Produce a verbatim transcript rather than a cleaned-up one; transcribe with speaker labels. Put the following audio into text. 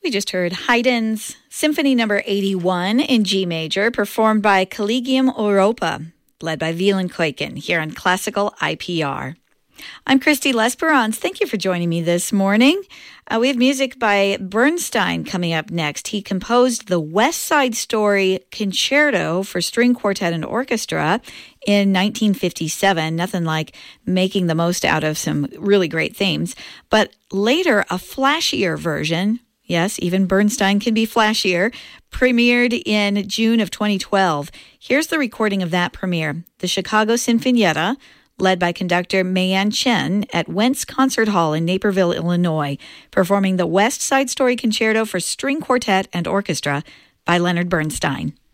Speaker 1: We just heard Haydn's Symphony Number eighty-one in G major, performed by Collegium Europa, led by Wieland Keuken, here on Classical I P R. I'm Christy Lesperance. Thank you for joining me this morning. Uh, we have music by Bernstein coming up next. He composed the West Side Story Concerto for String Quartet and Orchestra in nineteen fifty-seven. Nothing like making the most out of some really great themes. But later, a flashier version, yes, even Bernstein can be flashier, premiered in June of twenty twelve. Here's the recording of that premiere. The Chicago Sinfonietta, led by conductor Mayan Chen at Wentz Concert Hall in Naperville, Illinois, performing the West Side Story Concerto for String Quartet and Orchestra by Leonard Bernstein.